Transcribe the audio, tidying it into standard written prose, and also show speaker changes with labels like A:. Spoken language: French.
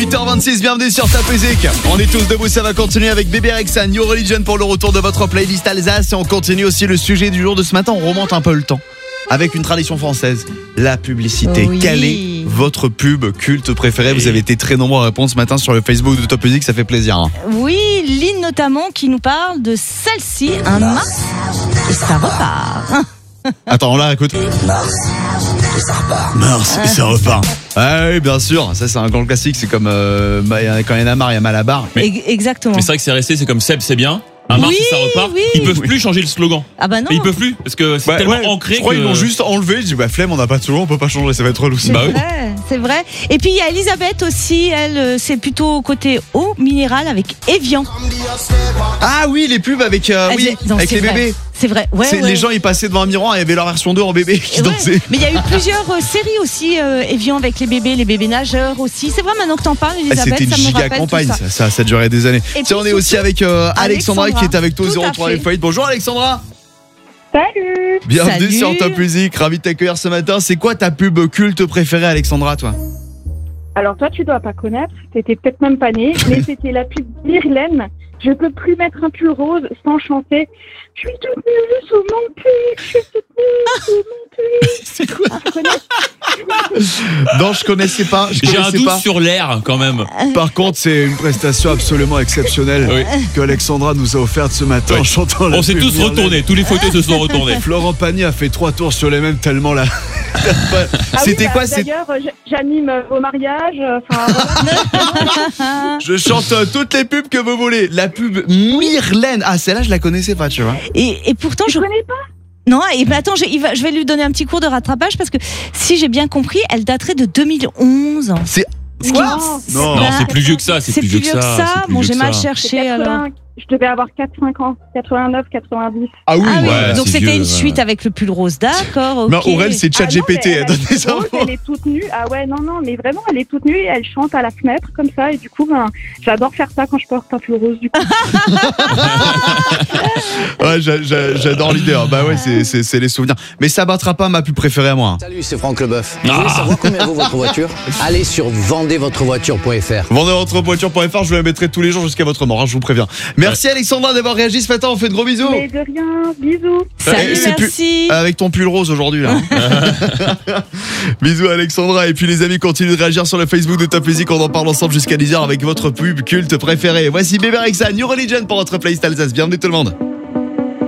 A: 8h26, bienvenue sur Top Music. On est tous debout, ça va continuer avec Bébé Rexha, New Religion pour le retour de votre playlist Alsace. Et on continue aussi le sujet du jour de ce matin, on remonte un peu le temps. Avec une tradition française, la publicité.
B: Oui.
A: Quelle est votre pub culte préférée? Vous avez été très nombreux à répondre ce matin sur le Facebook de Top Music, ça fait plaisir. Hein.
B: Oui, Lynn notamment qui nous parle de celle-ci, un mars et ça repart.
A: Attends, on la réécoute. Mars et ça repart. Ah oui, bien sûr, ça c'est un grand classique, c'est comme quand il y en a marre, il y a mal à barre.
B: Exactement.
C: Mais c'est vrai que c'est resté, c'est comme Seb, c'est bien. Un mars et ça repart.
B: Oui.
C: Ils peuvent plus changer le slogan.
B: Ah bah non.
C: Et ils peuvent plus parce que c'est tellement ancré.
A: Je crois qu'ils l'ont juste enlevé. Je dis flemme, on n'a pas toujours, on peut pas changer, ça va être relou.
B: C'est vrai. Et puis il y a Elisabeth aussi, elle c'est plutôt côté eau minérale avec Evian.
A: Ah oui, les pubs avec les bébés.
B: C'est vrai. Ouais.
A: Les gens ils passaient devant un miroir, il y avait leur version 2 en bébé qui dansait.
B: Mais il y a eu plusieurs séries aussi Evian avec les bébés nageurs aussi. C'est vrai maintenant que t'en parles Elisabeth,
A: c'était une
B: ça me
A: giga
B: rappelle
A: campagne,
B: tout ça.
A: ça durait des années.
B: Et
A: tiens, on est aussi avec Alexandra qui est avec toi au 03 Fight. Bonjour Alexandra.
D: Salut.
A: Bienvenue sur Top Music, ravi de t'accueillir ce matin. C'est quoi ta pub culte préférée Alexandra toi?
D: Alors toi tu dois pas connaître, t'étais peut-être même pas née, mais c'était la pub d'Irlène. Je peux plus mettre un pull rose sans chanter. Je suis toute nue sous mon pull, je suis toute nue sous mon pull.
A: C'est quoi? Non, je connaissais pas.
C: J'ai un doute sur l'air quand même.
A: Par contre, c'est une prestation absolument exceptionnelle que Alexandra nous a offerte ce matin en chantant la
C: On s'est tous retournés, tous les fauteuils se sont retournés.
A: Florent Pagny a fait 3 tours sur les mêmes tellement là. C'était quoi?
D: D'ailleurs, j'anime vos mariages.
A: Je chante toutes les pubs que vous voulez. La pub Myrlène. Ah, celle-là, je la connaissais pas, tu vois.
B: Et pourtant,
D: je connais pas.
B: Non, et ben attends, je vais lui donner un petit cours de rattrapage parce que si j'ai bien compris, elle daterait de 2011.
A: C'est
B: quoi?
C: Non, c'est plus vieux que ça. C'est plus vieux que ça.
B: Bon, j'ai mal cherché alors.
D: Je devais avoir 4-5 ans, 89, 90.
A: Ah oui,
B: donc c'était une suite avec le pull rose, d'accord.
A: Mais Aurel, c'est ChatGPT, elle donne des infos.
D: Elle est toute nue. Ah ouais, non, mais vraiment, elle est toute nue et elle chante à la fenêtre comme ça. Et du coup, j'adore faire ça quand je porte un pull rose. Du coup.
A: Ouais, j'adore l'idée. Bah ouais, c'est les souvenirs. Mais ça battra pas ma pub préférée à moi.
E: Salut, c'est Franck Leboeuf. Vous voulez savoir combien vaut votre voiture? Allez sur vendezvotrevoiture.fr.
A: Vendezvotrevoiture.fr, je le mettrai tous les jours jusqu'à votre mort, je vous préviens. Merci Alexandra d'avoir réagi ce matin, on fait de gros bisous.
D: Mais de rien, bisous.
B: Salut, merci.
A: Avec ton pull rose aujourd'hui là. Bisous Alexandra. Et puis les amis, continuez de réagir sur le Facebook de Top Music, on en parle ensemble jusqu'à 10h avec votre pub culte préférée. Voici Bébé Rexha, New Religion pour votre playlist Alsace. Bienvenue tout le monde.